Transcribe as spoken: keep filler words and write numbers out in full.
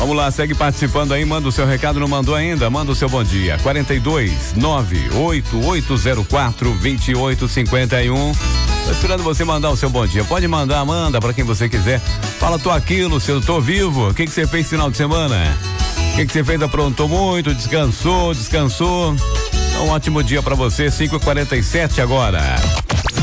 Vamos lá, segue participando aí, manda o seu recado, não mandou ainda? Manda o seu bom dia. quarenta e dois, nove oito oito zero quatro, vinte e oito cinquenta e um. Tô esperando você mandar o seu bom dia. Pode mandar, manda pra quem você quiser. Fala, tô aquilo, se eu tô vivo. O que que você fez final de semana? O que que você fez? Aprontou muito, descansou, descansou. Um ótimo dia pra você, cinco e quarenta e sete agora.